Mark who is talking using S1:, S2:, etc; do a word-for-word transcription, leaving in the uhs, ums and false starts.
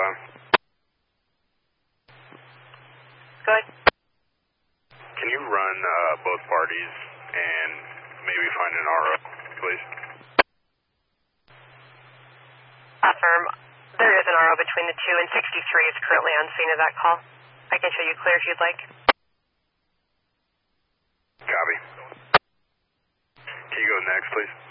S1: five.
S2: Go ahead.
S1: Can you run uh, both parties and maybe find an R O, please?
S2: Affirm. There is an R O between the two and sixty-three. It's currently on scene of that call. I can show you clear if you'd like.
S1: Copy. Can you go next, please?